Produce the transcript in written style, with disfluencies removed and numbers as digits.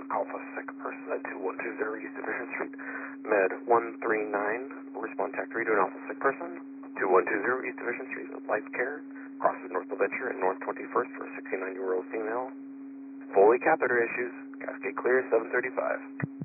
Alpha sick person at 2120 East Division Street. Med 139, respond tech 3 to an Alpha sick person. 2120 East Division Street, Life Care. Crosses North Boventure and North 21st for a 69-year-old female. Fully catheter issues. Cascade clear, 735.